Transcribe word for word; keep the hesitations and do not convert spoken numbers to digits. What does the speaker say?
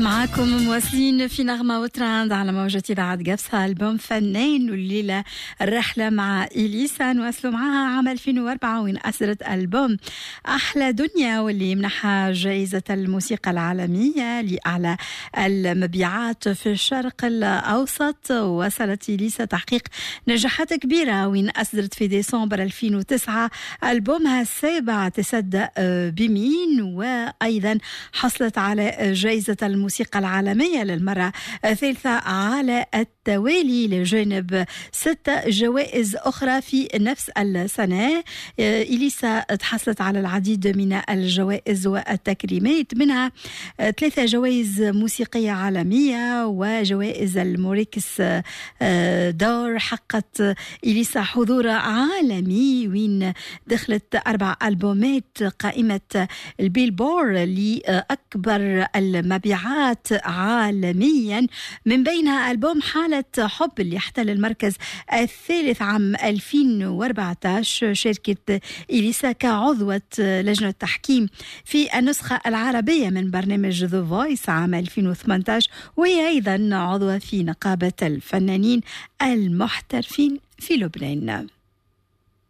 معاكم مواصلين في نغمة وتراند على موجة بعد قبسها ألبوم فنان، والليلة الرحلة مع إليسا نواصلوا معها عام ألفين وأربعة وين أصدرت ألبوم أحلى دنيا، واللي منحها جائزة الموسيقى العالمية لأعلى المبيعات في الشرق الأوسط. وصلت إليسا تحقيق نجاحات كبيرة وين أصدرت في ديسمبر ألفين وتسعة ألبومها السابع تصدق بمين، وأيضا حصلت على جائزة الموسيقى العالمية للمرة الثالثة على التوالي لجانب ست جوائز أخرى في نفس السنة. إليسا تحصلت على العديد من الجوائز والتكريمات، منها ثلاثة جوائز موسيقية عالمية وجوائز الموريكس دور. حققت إليسا حضور عالمي وين دخلت أربع ألبومات قائمة البيلبورد لأكبر المبيعات عالميا، من بينها ألبوم حالة حب اللي احتل المركز الثالث عام ألفين وأربعة عشر. شاركت إليسا كعضوة لجنة تحكيم في النسخة العربية من برنامج The Voice عام ألفين وثمانية عشر، وهي أيضا عضوة في نقابة الفنانين المحترفين في لبنان.